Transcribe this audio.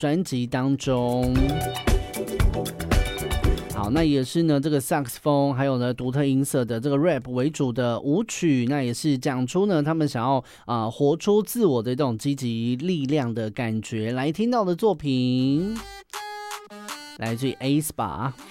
专辑当中。好，那也是呢，这个萨克斯风还有呢独特音色的这个 rap 为主的舞曲，那也是讲出呢他们想要活出自我的这种积极力量的感觉。来听到的作品来自于 aespa。